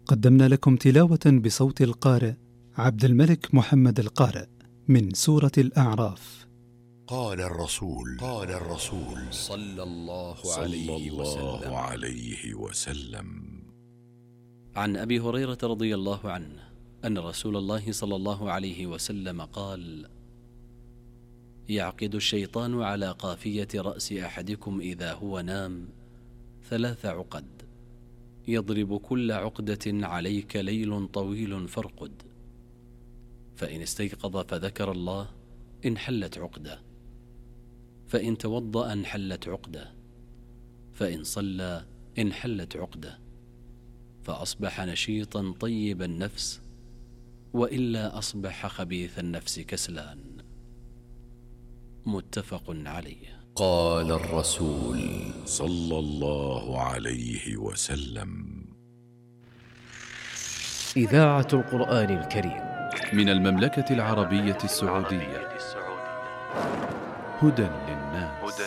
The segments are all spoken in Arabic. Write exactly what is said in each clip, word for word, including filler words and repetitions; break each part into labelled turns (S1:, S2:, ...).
S1: قدمنا لكم تلاوة بصوت القارئ عبد الملك محمد القارئ من سورة الأعراف.
S2: قال الرسول قال الرسول
S3: صلى الله
S2: صلى
S3: عليه
S2: الله
S3: وسلم
S2: عليه وسلم
S3: عن أبي هريرة رضي الله عنه أن رسول الله صلى الله عليه وسلم قال: يعقد الشيطان على قافية رأس أحدكم إذا هو نام ثلاث عقد، يضرب كل عقدة عليك ليل طويل فارقد، فإن استيقظ فذكر الله انحلت عقدة، فإن توضأ انحلت عقدة، فإن صلى انحلت عقدة، فأصبح نشيطا طيب النفس، وإلا أصبح خبيث النفس كسلان. متفق عليه.
S2: قال الرسول صلى الله عليه وسلم.
S4: إذاعة القرآن الكريم
S5: من المملكة العربية السعودية. هدى للناس.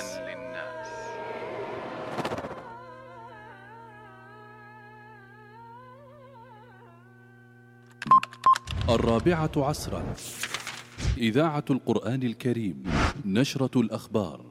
S5: الرابعة عصرا. إذاعة القرآن الكريم. نشرة الأخبار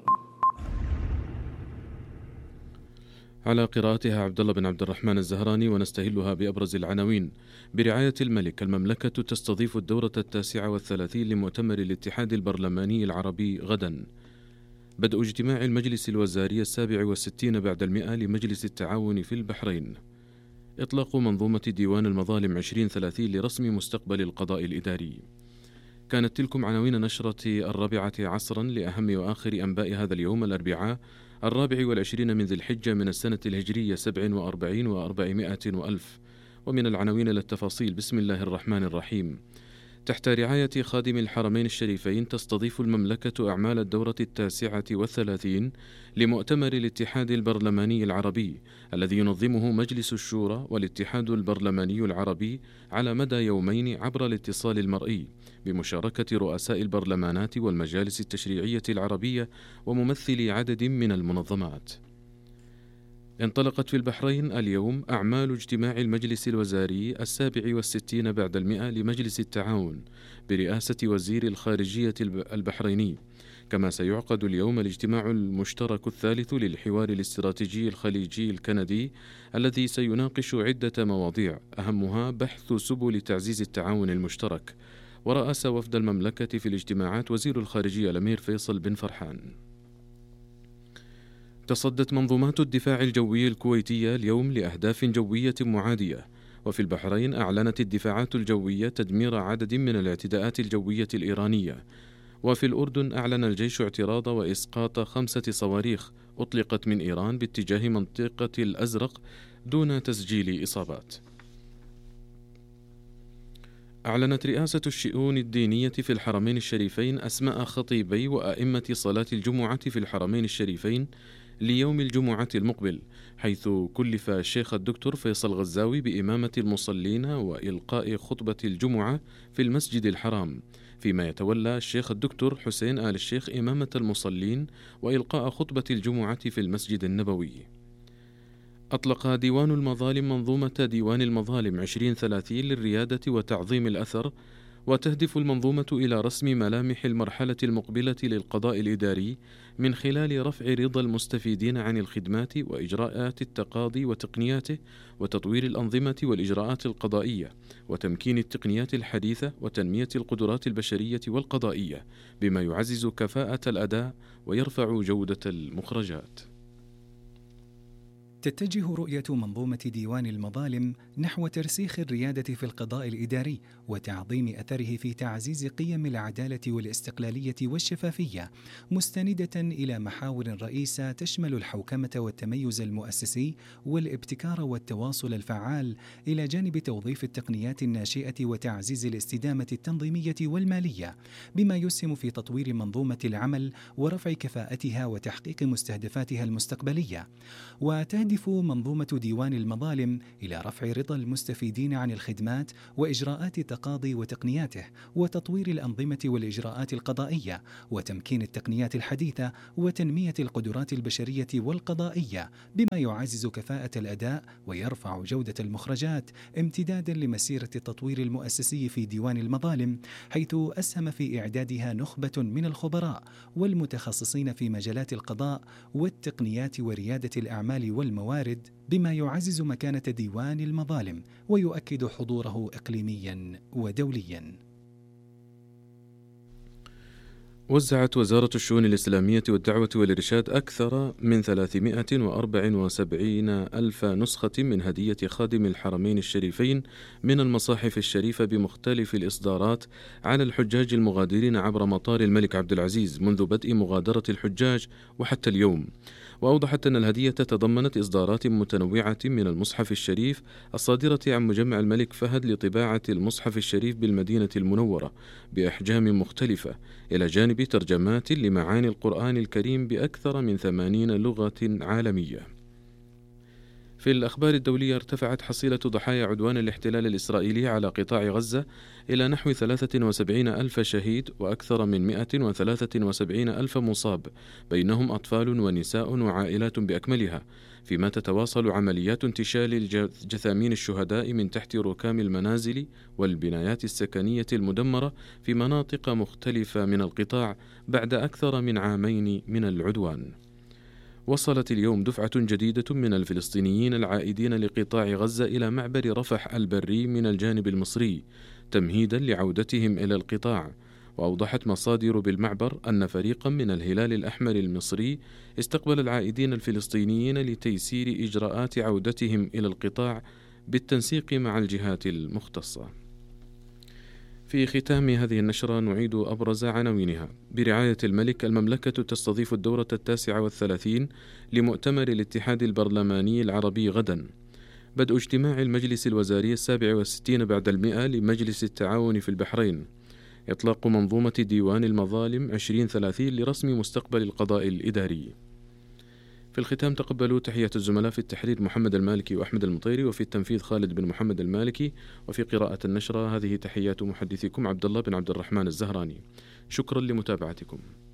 S6: على قراءتها عبد الله بن عبد الرحمن الزهراني، ونستهلها بأبرز العناوين. برعاية الملك، المملكة تستضيف الدورة التاسعة والثلاثين لمؤتمر الاتحاد البرلماني العربي غدا. بدء اجتماع المجلس الوزاري السابع والستين بعد المئة لمجلس التعاون في البحرين. إطلاق منظومة ديوان المظالم عشرين ثلاثين لرسم مستقبل القضاء الإداري. كانت تلكم عناوين نشرة الرابعة عصرا لأهم وآخر أنباء هذا اليوم الأربعاء الرابع والعشرين من ذي الحجة من السنة الهجرية سبع وأربعين وأربعمائة وألف. ومن العناوين للتفاصيل. بسم الله الرحمن الرحيم. تحت رعاية خادم الحرمين الشريفين تستضيف المملكة أعمال الدورة التاسعة والثلاثين لمؤتمر الاتحاد البرلماني العربي الذي ينظمه مجلس الشورى والاتحاد البرلماني العربي على مدى يومين عبر الاتصال المرئي، بمشاركة رؤساء البرلمانات والمجالس التشريعية العربية وممثلي عدد من المنظمات. انطلقت في البحرين اليوم أعمال اجتماع المجلس الوزاري السابع والستين بعد المئة لمجلس التعاون برئاسة وزير الخارجية البحريني. كما سيعقد اليوم الاجتماع المشترك الثالث للحوار الاستراتيجي الخليجي الكندي الذي سيناقش عدة مواضيع أهمها بحث سبل تعزيز التعاون المشترك. ورأس وفد المملكة في الاجتماعات وزير الخارجية الأمير فيصل بن فرحان. تصدت منظومات الدفاع الجوي الكويتية اليوم لأهداف جوية معادية. وفي البحرين أعلنت الدفاعات الجوية تدمير عدد من الاعتداءات الجوية الإيرانية. وفي الأردن أعلن الجيش اعتراض وإسقاط خمسة صواريخ أطلقت من إيران باتجاه منطقة الأزرق دون تسجيل إصابات. أعلنت رئاسة الشؤون الدينية في الحرمين الشريفين أسماء خطيبي وأئمة صلاة الجمعة في الحرمين الشريفين ليوم الجمعة المقبل، حيث كلف الشيخ الدكتور فيصل غزاوي بإمامة المصلين وإلقاء خطبة الجمعة في المسجد الحرام، فيما يتولى الشيخ الدكتور حسين آل الشيخ إمامة المصلين وإلقاء خطبة الجمعة في المسجد النبوي. أطلق ديوان المظالم منظومة ديوان المظالم عشرين ثلاثين للريادة وتعظيم الأثر، وتهدف المنظومة إلى رسم ملامح المرحلة المقبلة للقضاء الإداري من خلال رفع رضا المستفيدين عن الخدمات وإجراءات التقاضي وتقنياته، وتطوير الأنظمة والإجراءات القضائية، وتمكين التقنيات الحديثة، وتنمية القدرات البشرية والقضائية، بما يعزز كفاءة الأداء ويرفع جودة المخرجات.
S1: تتجه رؤية منظومة ديوان المظالم نحو ترسيخ الريادة في القضاء الإداري وتعظيم أثره في تعزيز قيم العدالة والاستقلالية والشفافية، مستندة إلى محاور رئيسة تشمل الحوكمة والتميز المؤسسي والابتكار والتواصل الفعال، إلى جانب توظيف التقنيات الناشئة وتعزيز الاستدامة التنظيمية والمالية، بما يسهم في تطوير منظومة العمل ورفع كفاءتها وتحقيق مستهدفاتها المستقبلية. وتهدف تهدف منظومة ديوان المظالم إلى رفع رضا المستفيدين عن الخدمات وإجراءات التقاضي وتقنياته، وتطوير الأنظمة والإجراءات القضائية، وتمكين التقنيات الحديثة، وتنمية القدرات البشرية والقضائية، بما يعزز كفاءة الأداء ويرفع جودة المخرجات، امتدادا لمسيرة التطوير المؤسسي في ديوان المظالم، حيث أسهم في إعدادها نخبة من الخبراء والمتخصصين في مجالات القضاء والتقنيات وريادة الأعمال والموارد، بما يعزز مكانة ديوان المظالم ويؤكد حضوره إقليميا ودوليا.
S6: وزعت وزارة الشؤون الإسلامية والدعوة والإرشاد أكثر من ثلاثمائة وأربعة وسبعين ألف نسخة من هدية خادم الحرمين الشريفين من المصاحف الشريفة بمختلف الإصدارات على الحجاج المغادرين عبر مطار الملك عبد العزيز منذ بدء مغادرة الحجاج وحتى اليوم. وأوضحت أن الهدية تضمنت إصدارات متنوعة من المصحف الشريف الصادرة عن مجمع الملك فهد لطباعة المصحف الشريف بالمدينة المنورة بأحجام مختلفة، إلى جانب ترجمات لمعاني القرآن الكريم بأكثر من ثمانين لغة عالمية. في الأخبار الدولية، ارتفعت حصيلة ضحايا عدوان الاحتلال الإسرائيلي على قطاع غزة إلى نحو ثلاثة وسبعين ألف شهيد وأكثر من مئة وثلاثة وسبعين ألف مصاب، بينهم أطفال ونساء وعائلات بأكملها، فيما تتواصل عمليات انتشال جثامين الشهداء من تحت ركام المنازل والبنايات السكنية المدمرة في مناطق مختلفة من القطاع بعد أكثر من عامين من العدوان. وصلت اليوم دفعة جديدة من الفلسطينيين العائدين لقطاع غزة إلى معبر رفح البري من الجانب المصري تمهيدا لعودتهم إلى القطاع. وأوضحت مصادر بالمعبر أن فريقا من الهلال الأحمر المصري استقبل العائدين الفلسطينيين لتيسير إجراءات عودتهم إلى القطاع بالتنسيق مع الجهات المختصة. في ختام هذه النشرة نعيد أبرز عناوينها. برعاية الملك، المملكة تستضيف الدورة التاسعة والثلاثين لمؤتمر الاتحاد البرلماني العربي غدا. بدء اجتماع المجلس الوزاري السابع والستين بعد المئة لمجلس التعاون في البحرين. إطلاق منظومة ديوان المظالم عشرين ثلاثين لرسم مستقبل القضاء الإداري. في الختام تقبلوا تحيات الزملاء في التحرير محمد المالكي وأحمد المطيري، وفي التنفيذ خالد بن محمد المالكي، وفي قراءة النشرة هذه تحيات محدثكم عبد الله بن عبد الرحمن الزهراني. شكرا لمتابعتكم.